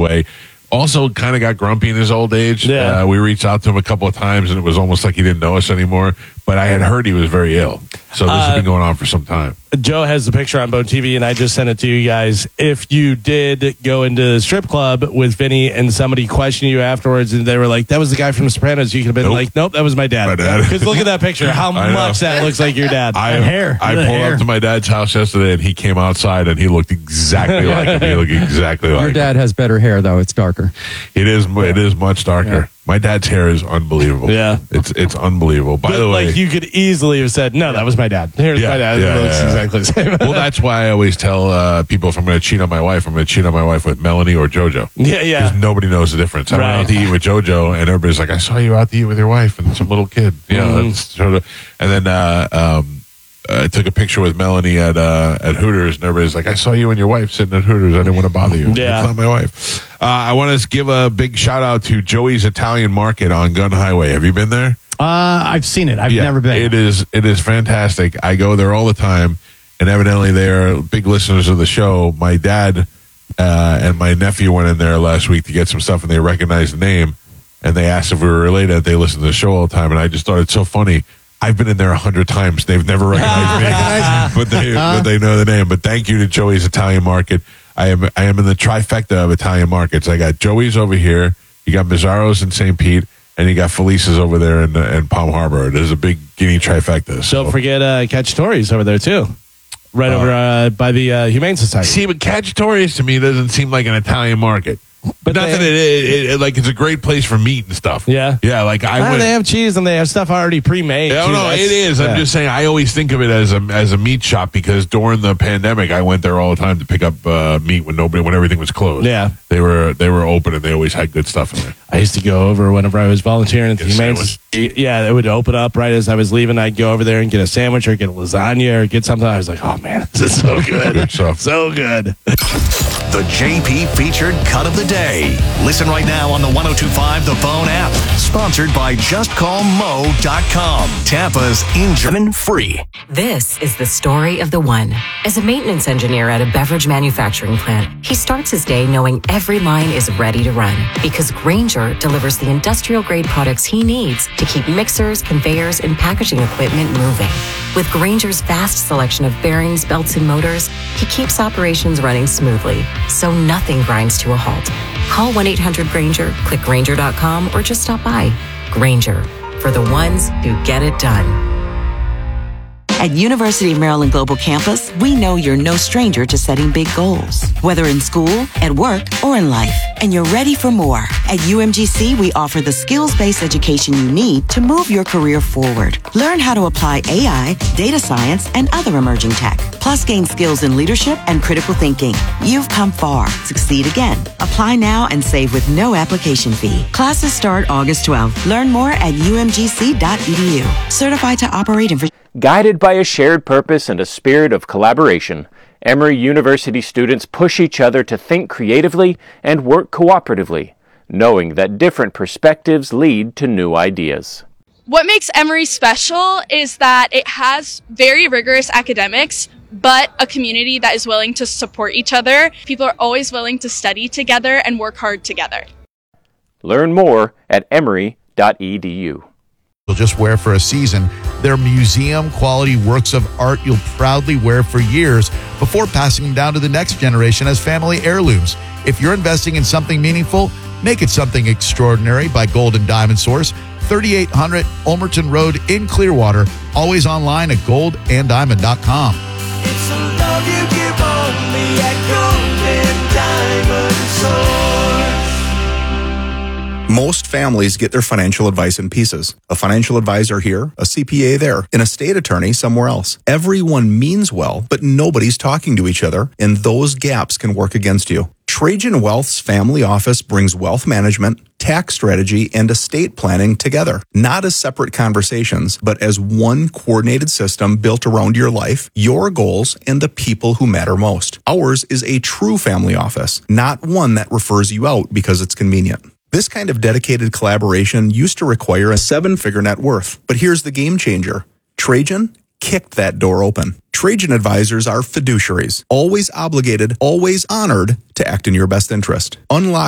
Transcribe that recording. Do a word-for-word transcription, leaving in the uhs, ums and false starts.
way. Also kind of got grumpy in his old age. Yeah. Uh, we reached out to him a couple of times, and it was almost like he didn't know us anymore. But I had heard he was very ill. So this uh, has been going on for some time. Joe has the picture on Bone T V, and I just sent it to you guys. If you did go into the strip club with Vinny and somebody questioned you afterwards, and they were like, that was the guy from The Sopranos, you could have been nope. like, nope, that was my dad. My dad. Because look at that picture. How much that looks like your dad. I, and hair. I pulled hair. up to my dad's house yesterday, and he came outside, and he looked exactly like him. He looked exactly like Your dad him. has better hair, though. It's darker. It is, it is much darker. Yeah. My dad's hair is unbelievable. Yeah. It's it's unbelievable. By but, the way. Like, you could easily have said, no, that was my dad. Here's yeah, my dad. Yeah, it looks yeah, exactly the same. Well, that's why I always tell uh, people if I'm going to cheat on my wife, I'm going to cheat on my wife with Melanie or JoJo. Yeah, yeah. Because nobody knows the difference. I right. went out to eat with JoJo, and everybody's like, I saw you out to eat with your wife and some little kid. Yeah, mm-hmm. that's sort of. And then uh, um, I took a picture with Melanie at uh, at Hooters, and everybody's like, I saw you and your wife sitting at Hooters. I didn't want to bother you. Yeah. It's not my wife. Uh, I want to give a big shout out to Joey's Italian Market on Gun Highway. Have you been there? Uh, I've seen it. I've yeah, never been. It is it is fantastic. I go there all the time, and evidently they are big listeners of the show. My dad uh, and my nephew went in there last week to get some stuff, and they recognized the name, and they asked if we were related. They listen to the show all the time, and I just thought it's so funny. I've been in there a hundred times. They've never recognized me, but they but they know the name. But thank you to Joey's Italian Market. I am I am in the trifecta of Italian markets. I got Joey's over here. You got Mazzaro's in Saint Pete, and you got Felice's over there in, in Palm Harbor. There's a big guinea trifecta. So. Don't forget uh, Cacciatore's over there too, right uh, over uh, by the uh, Humane Society. See, but Cacciatore's to me doesn't seem like an Italian market. But not they, that it, it, it like it's a great place for meat and stuff. Yeah, yeah. Like I, oh, went, they have cheese and they have stuff already pre-made. No, no, it is. Yeah. I'm just saying. I always think of it as a as a meat shop because during the pandemic, I went there all the time to pick up uh, meat when nobody when everything was closed. Yeah, they were they were open and they always had good stuff in there. I used to go over whenever I was volunteering at the Humane Society. Yeah, it would open up right as I was leaving. I'd go over there and get a sandwich or get a lasagna or get something. I was like, oh man, this is so good. Good stuff. So good. The J P featured cut of the day. Listen right now on the one oh two point five The Phone app. Sponsored by just call mo dot com. Tampa's injury free. This is the story of the one. As a maintenance engineer at a beverage manufacturing plant, he starts his day knowing every line is ready to run because Grainger delivers the industrial grade products he needs to keep mixers, conveyors, and packaging equipment moving. With Grainger's vast selection of bearings, belts, and motors, he keeps operations running smoothly, so nothing grinds to a halt. Call one eight hundred Grainger, click Grainger dot com, or just stop by. Grainger, for the ones who get it done. At University of Maryland Global Campus, we know you're no stranger to setting big goals, whether in school, at work, or in life. And you're ready for more. At U M G C, we offer the skills-based education you need to move your career forward. Learn how to apply A I, data science, and other emerging tech. Plus, gain skills in leadership and critical thinking. You've come far. Succeed again. Apply now and save with no application fee. Classes start August twelfth. Learn more at u m g c dot e d u. Certified to operate in... Guided by a shared purpose and a spirit of collaboration, Emory University students push each other to think creatively and work cooperatively, knowing that different perspectives lead to new ideas. What makes Emory special is that it has very rigorous academics, but a community that is willing to support each other. People are always willing to study together and work hard together. Learn more at emory dot e d u. You'll just wear for a season. They're museum-quality works of art you'll proudly wear for years before passing them down to the next generation as family heirlooms. If you're investing in something meaningful, make it something extraordinary by Gold and Diamond Source, thirty-eight hundred Ulmerton Road in Clearwater. Always online at gold and diamond dot com. It's a love you give only at Gold and Diamond Source. Most families get their financial advice in pieces. A financial advisor here, a C P A there, an estate attorney somewhere else. Everyone means well, but nobody's talking to each other, and those gaps can work against you. Trajan Wealth's family office brings wealth management, tax strategy, and estate planning together. Not as separate conversations, but as one coordinated system built around your life, your goals, and the people who matter most. Ours is a true family office, not one that refers you out because it's convenient. This kind of dedicated collaboration used to require a seven-figure net worth. But here's the game changer. Trajan kicked that door open. Trajan advisors are fiduciaries, always obligated, always honored to act in your best interest. Unlock